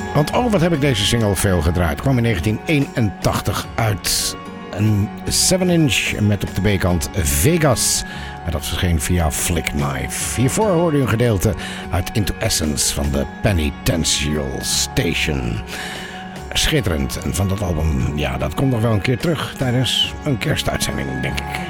Want wat heb ik deze single veel gedraaid. Kwam in 1981 uit. Een 7-inch met op de B-kant Vegas. Maar dat verscheen via Flickknife. Hiervoor hoorde u een gedeelte uit Into Essence van de Penitential Station. Schitterend. En van dat album, ja, dat komt nog wel een keer terug tijdens een kerstuitzending, denk ik.